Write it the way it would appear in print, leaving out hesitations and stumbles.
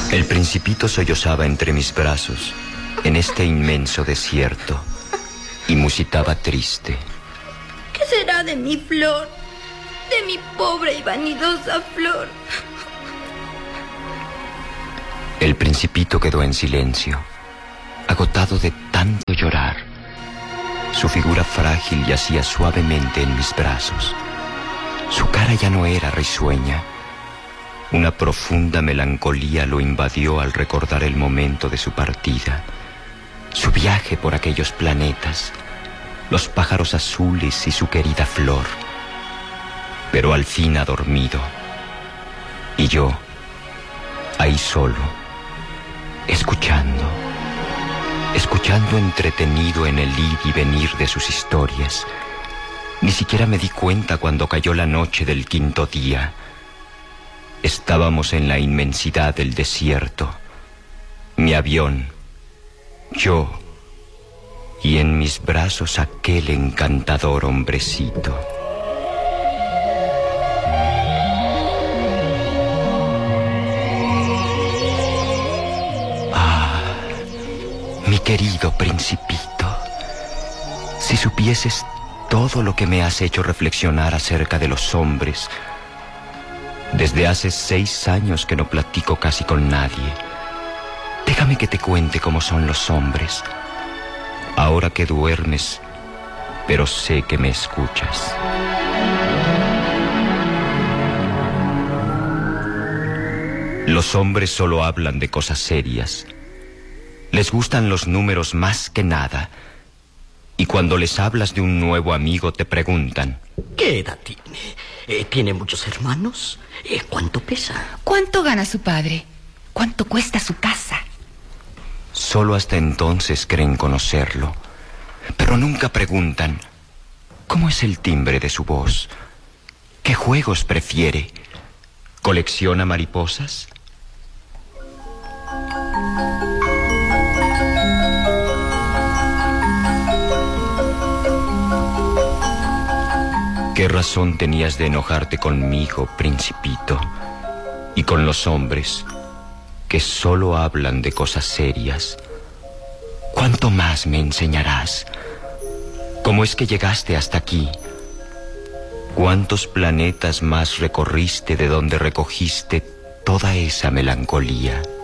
El principito sollozaba entre mis brazos, en este inmenso desierto, y musitaba triste. ¿Qué será de mi flor? De mi pobre y vanidosa flor. El principito quedó en silencio, agotado de tanto llorar. Su figura frágil yacía suavemente en mis brazos. Su cara ya no era risueña. Una profunda melancolía lo invadió al recordar el momento de su partida, su viaje por aquellos planetas, los pájaros azules y su querida flor. Pero al fin ha dormido, y yo, ahí solo, escuchando entretenido en el ir y venir de sus historias. Ni siquiera me di cuenta cuando cayó la noche del quinto día. Estábamos en la inmensidad del desierto, mi avión, yo, y en mis brazos aquel encantador hombrecito. Ah, mi querido principito, si supieses todo lo que me has hecho reflexionar acerca de los hombres. Desde hace 6 años que no platico casi con nadie. Déjame que te cuente cómo son los hombres. Ahora que duermes, pero sé que me escuchas. Los hombres solo hablan de cosas serias. Les gustan los números más que nada. Y cuando les hablas de un nuevo amigo te preguntan: ¿qué edad tiene? ¿Tiene muchos hermanos? ¿Cuánto pesa? ¿Cuánto gana su padre? ¿Cuánto cuesta su casa? Solo hasta entonces creen conocerlo, pero nunca preguntan: ¿cómo es el timbre de su voz? ¿Qué juegos prefiere? ¿Colecciona mariposas? ¿Qué razón tenías de enojarte conmigo, principito? Y con los hombres, que solo hablan de cosas serias. ¿Cuánto más me enseñarás? ¿Cómo es que llegaste hasta aquí? ¿Cuántos planetas más recorriste de donde recogiste toda esa melancolía?